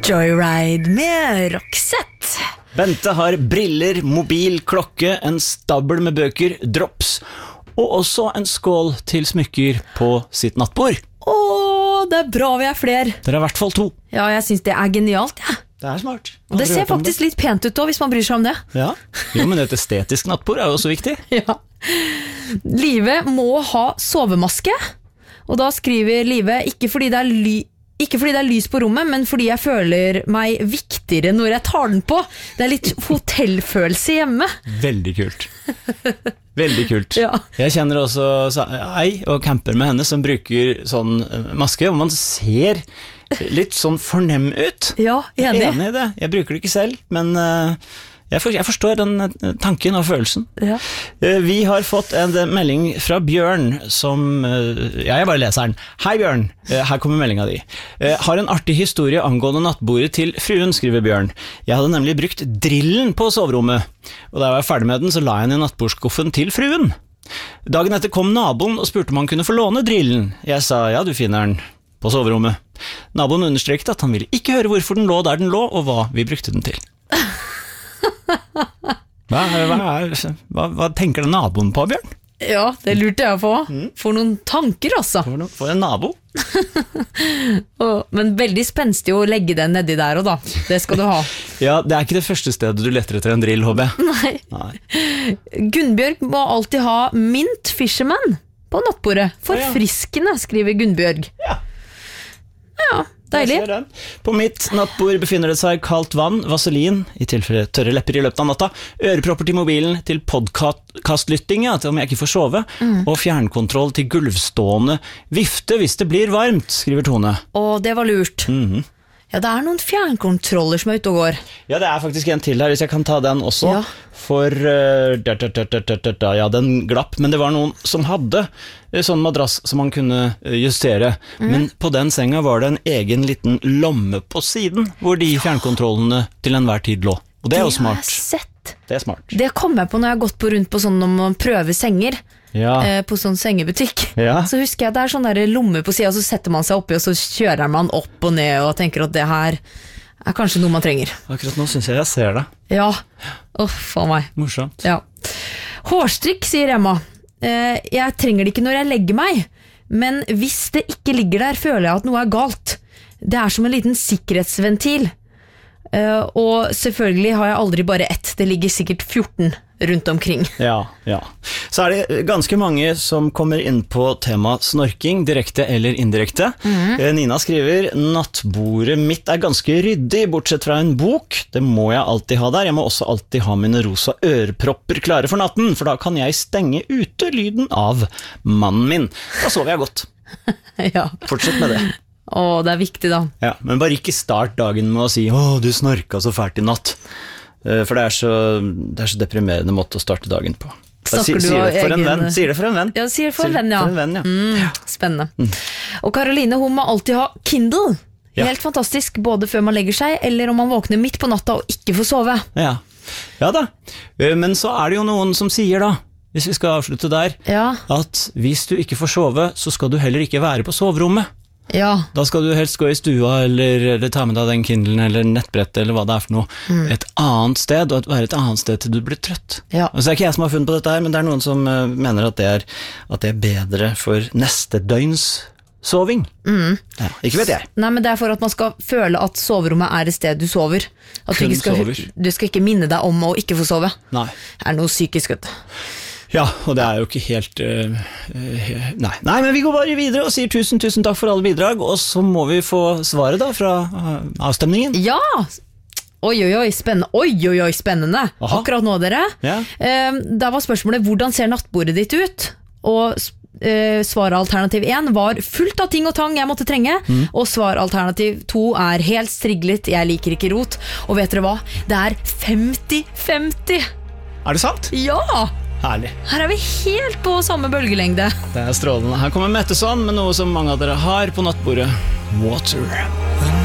Joyride med Roxette. Bente har briller, mobil, klokke, en stabel med bøker, drops, og også en skål til smykker på sitt nattbord. Det bra vi er flere. Dere er I hvert fall 2. Ja, jeg synes det er genialt, ja. Det er smart. Og det ser faktisk litt pent ut også, hvis man bryr seg om det. Ja, jo, men et estetisk nattbord er jo også viktig. Ja. Live må ha sovemaske, og da skriver Live, ikke fordi det er lys på rommet, men fordi jeg føler meg viktigere når jeg tar den på. Det er litt hotellfølelse hjemme. Veldig kult. Veldig kult. Ja. Jeg kjenner også ei og camper med henne som bruker sånn maske, og man ser litt sånn fornem ut. Ja, enig. Enig I det. Jeg bruker det ikke selv, men jeg forstår den tanken og følelsen. Ja. Vi har fått en melding fra Bjørn som jeg bare leser den. Hei Bjørn, her kommer meldinga di. Har en artig historie angående nattbordet til fruen, skriver Bjørn. Jeg hadde nemlig brukt drillen på soverommet, og da jeg var ferdig med den, så la jeg den I nattbordskuffen til fruen. Dagen etter kom naboen og spurte om han kunne få låne drillen. Jeg sa, ja, du finner den på soverommet. Naboen understreket at han ville ikke høre hvorfor den lå der den lå, og hva vi brukte den til. Hva tenker den naboen på, Bjørn? Ja, det lurte jeg på. For noen tanker, altså. For en nabo. Men veldig spenstig å legge den nedi der og da. Det skal du ha. Ja, det er ikke det første stedet du letter etter en drill, håper jeg. Nei. Gunnbjørg må alltid ha mint fisherman på nattbordet. Forfriskende, skriver Gunnbjørg. Ja, deilig. På mitt nattbord befinner det seg kaldt vann, vaselin, I tilfelle tørre lepper I løpet av natta, ørepropper til mobilen, til podcastlytting, til om jeg ikke får sove, og fjernkontroll til gulvstående vifte hvis det blir varmt, skriver Tone. Det var lurt. Ja, det er noen fjernkontroller som ute og går. Ja, det er faktisk en til her, hvis jeg kan ta den også. Ja. For, ja, den glapp, men det var noen som hadde sånn madrass som man kunne justere. Men på den senga var det en egen liten lomme på siden, hvor de fjernkontrollene til enhver tid lå. Og det er jo smart. Det har jeg sett. Det er smart. Det kom jeg på når jeg har gått rundt på sånn når man prøver senger. Ja. På sånn sengebutikk. Ja. Så husker jeg det er sånn der lomme på siden, og så setter man seg oppi, og så kjører man opp og ned, og tenker at det her er kanskje noe man trenger. Akkurat nå synes jeg ser det. Ja, faen meg. Morsomt. Ja. Hårstrikk, sier Emma. Jeg trenger det ikke når jeg legger meg, men hvis det ikke ligger der, føler jeg at noe er galt. Det er som en liten sikkerhetsventil. Og selvfølgelig har jeg aldri bare ett, det ligger sikkert 14 rundt omkring. Ja. Så er det ganske mange som kommer inn på tema snorking, direkte eller indirekte. Nina skriver, nattbordet mitt er ganske ryddig, bortsett fra en bok. Det må jeg alltid ha der. Jeg må også alltid ha mine rosa ørepropper klare for natten, for da kan jeg stenge ute lyden av mannen min. Da sover jeg godt. Ja. Fortsett med det. Det er viktig da. Ja, men bare ikke start dagen med å si, du snorka så fælt I natt. For det er så deprimerende måte å starte dagen på. Sier det for en venn. Sier det for en venn. Ja, sier det for en venn, ja. Spennende. Og Karoline, hun må alltid ha Kindle. Helt fantastisk, både før man legger seg, eller om man våkner midt på natta og ikke får sove. Ja da. Men så er det jo noen som sier da, hvis vi skal avslutte der, at hvis du ikke får sove, så skal du heller ikke være på soverommet. Ja. Da skal du helst gå I stua eller ta med deg den Kindlen eller nettbrettet eller hva det er for noe et annet sted, og være et annet sted til du blir trøtt. Og så er det ikke jeg som har funnet på dette her, men det er noen som mener at det er bedre for neste døgns soving. Ja, ikke vet jeg. Nei, men det er for at man skal føle at soverommet er et sted du sover. At du skal ikke minne deg om å ikke få sove. Nei. Det er noe psykisk, vet du. Ja, og det er jo ikke helt Nei, men vi går bare videre og sier tusen takk for alle bidrag. Og så må vi få svaret da fra avstemningen. Ja, oi, spennende. Aha. Akkurat nå, dere. Da var spørsmålet, hvordan ser nattbordet ditt ut? Og svaralternativ 1 var fullt av ting og tang jeg måtte trenge, og svaralternativ 2 er helt striglet, jeg liker ikke rot. Og vet dere hva? Det er 50-50. Er det sant? Ja! Herlig. Her er vi helt på samme bølgelengde. Det er strålende. Her kommer Metteson med noe som mange av dere har på nattbordet. Water.